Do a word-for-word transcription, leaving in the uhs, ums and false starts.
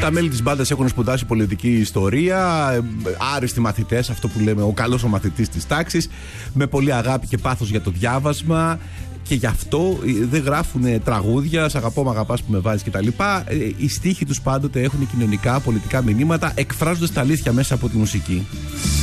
Τα μέλη της μπάντας έχουν σπουδάσει πολιτική ιστορία, άριστοι μαθητές, αυτό που λέμε ο καλός ο μαθητής της τάξης, με πολύ αγάπη και πάθος για το διάβασμα. Και γι' αυτό δεν γράφουν τραγούδια, σ' αγαπώ, μ' αγαπάς που με βάζεις κτλ. Οι στίχοι τους πάντοτε έχουν κοινωνικά, πολιτικά μηνύματα, εκφράζοντας τα αλήθεια μέσα από τη μουσική.